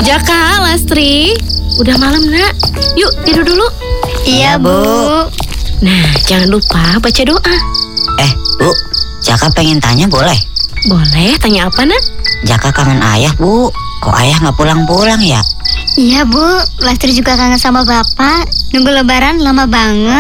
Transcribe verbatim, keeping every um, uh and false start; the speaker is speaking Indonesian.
Jaka, Lastri, udah malam nak. Yuk tidur dulu. Iya, Bu. Nah, jangan lupa baca doa. Eh, Bu, Jaka pengen tanya boleh? Boleh, tanya apa nak? Jaka kangen ayah, Bu. Kok ayah nggak pulang-pulang ya? Iya, Bu. Lastri juga kangen sama Bapak. Nunggu lebaran lama banget.